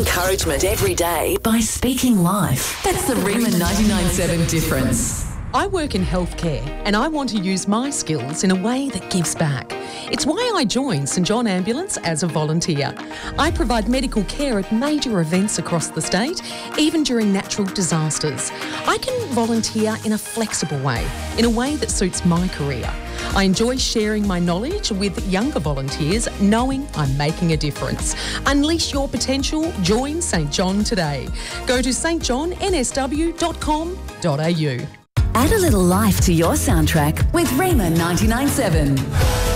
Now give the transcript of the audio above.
encouragement every day by speaking life. That's the Rima 99.7 difference. I work in healthcare and I want to use my skills in a way that gives back. It's why I joined St John Ambulance as a volunteer. I provide medical care at major events across the state, even during natural disasters. I can volunteer in a flexible way, in a way that suits my career. I enjoy sharing my knowledge with younger volunteers, knowing I'm making a difference. Unleash your potential. Join St John today. Go to stjohnsw.com.au. Add a little life to your soundtrack with Rima 99.7.